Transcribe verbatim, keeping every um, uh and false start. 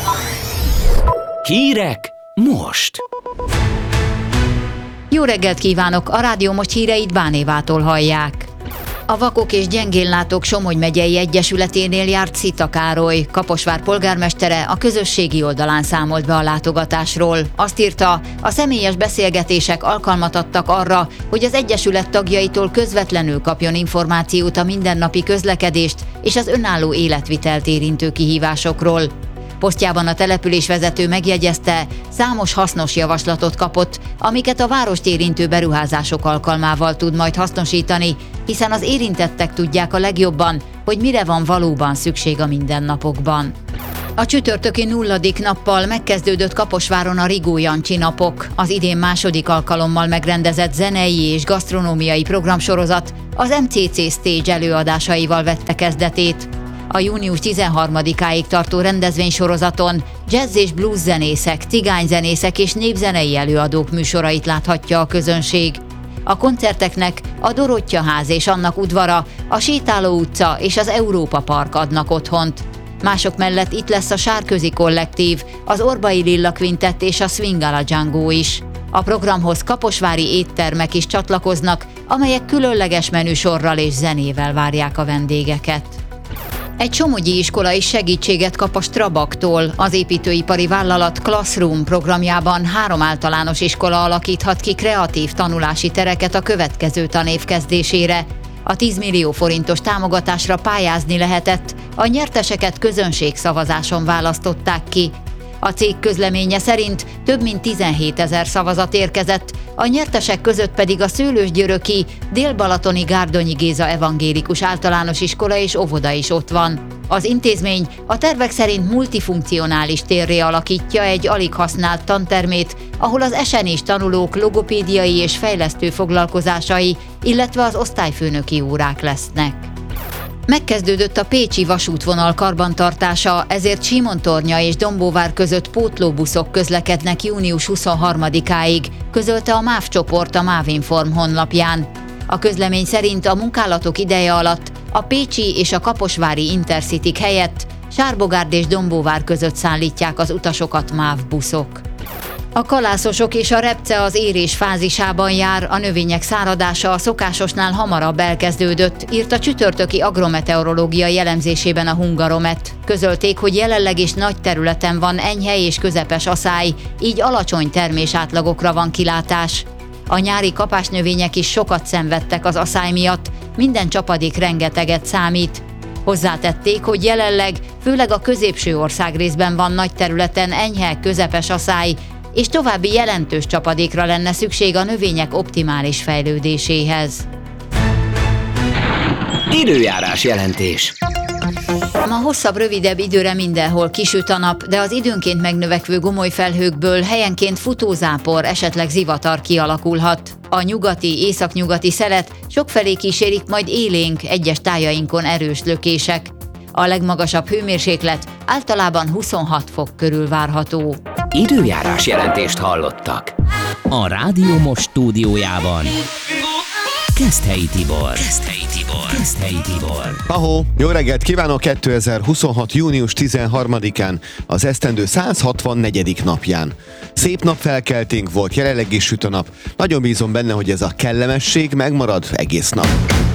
Hírek most! Jó reggelt kívánok! A Rádió Most híreit Bánévától hallják. A Vakok és Gyengénlátók Somogy megyei egyesületénél járt Szita Károly. Kaposvár polgármestere a közösségi oldalán számolt be a látogatásról. Azt írta, a személyes beszélgetések alkalmat adtak arra, hogy az egyesület tagjaitól közvetlenül kapjon információt a mindennapi közlekedést és az önálló életvitelt érintő kihívásokról. Posztjában a településvezető megjegyezte, számos hasznos javaslatot kapott, amiket a várost érintő beruházások alkalmával tud majd hasznosítani, hiszen az érintettek tudják a legjobban, hogy mire van valóban szükség a mindennapokban. A csütörtöki nulladik nappal megkezdődött Kaposváron a Rigó Jancsi napok. Az idén második alkalommal megrendezett zenei és gasztronómiai programsorozat az em cé cé Stage előadásaival vette kezdetét. A június tizenharmadikáig tartó rendezvénysorozaton jazz és blues zenészek, cigányzenészek és népzenei előadók műsorait láthatja a közönség. A koncerteknek a Dorottyaház és annak udvara, a Sétáló utca és az Európa Park adnak otthont. Mások mellett itt lesz a Sárközi Kollektív, az Orbai Lilla Quintett és a Swing a la Django is. A programhoz kaposvári éttermek is csatlakoznak, amelyek különleges menüsorral és zenével várják a vendégeket. Egy somogyi iskola is segítséget kap a Strabaktól. Az építőipari vállalat Classroom programjában három általános iskola alakíthat ki kreatív tanulási tereket a következő tanév kezdésére. A tíz millió forintos támogatásra pályázni lehetett, a nyerteseket közönségszavazáson választották ki. A cég közleménye szerint több mint tizenhétezer szavazat érkezett, a nyertesek között pedig a szőlősgyöröki, Dél-Balatoni Gárdonyi Géza evangélikus általános iskola és óvoda is ott van. Az intézmény a tervek szerint multifunkcionális térré alakítja egy alig használt tantermét, ahol az esenés tanulók logopédiai és fejlesztő foglalkozásai, illetve az osztályfőnöki órák lesznek. Megkezdődött a pécsi vasútvonal karbantartása, ezért Simontornya és Dombóvár között pótlóbuszok közlekednek június huszonharmadikáig, közölte a MÁV csoport a Mávinform honlapján. A közlemény szerint a munkálatok ideje alatt a pécsi és a kaposvári Intercityk helyett Sárbogárd és Dombóvár között szállítják az utasokat MÁV buszok. A kalászosok és a repce az érés fázisában jár, a növények száradása a szokásosnál hamarabb elkezdődött, írt a csütörtöki agrometeorológia jellemzésében a Hungaromet. Közölték, hogy jelenleg is nagy területen van enyhe és közepes aszály, így alacsony termésátlagokra van kilátás. A nyári kapásnövények is sokat szenvedtek az aszály miatt, minden csapadék rengeteget számít. Hozzátették, hogy jelenleg főleg a középső országrészben van nagy területen enyhe, közepes aszály, és további jelentős csapadékra lenne szükség a növények optimális fejlődéséhez. Időjárás jelentés. Ma hosszabb, rövidebb időre mindenhol kisüt a nap, de az időnként megnövekvő gomoly felhőkből helyenként futózápor, esetleg zivatar kialakulhat. A nyugati, északnyugati szelet sokfelé kísérik majd élénk, egyes tájainkon erős lökések. A legmagasabb hőmérséklet általában huszonhat fok körül várható. Időjárás jelentést hallottak. A Rádió Most stúdiójában Keszthelyi Tibor. Keszthelyi Tibor. Keszthelyi Tibor. Ahó, jó reggelt kívánok! kétezer-huszonhat. június tizenharmadikán, az esztendő száz hatvannegyedik napján. Szép napfelkelténk volt, jelenleg is süt a nap. Nagyon bízom benne, hogy ez a kellemesség megmarad egész nap.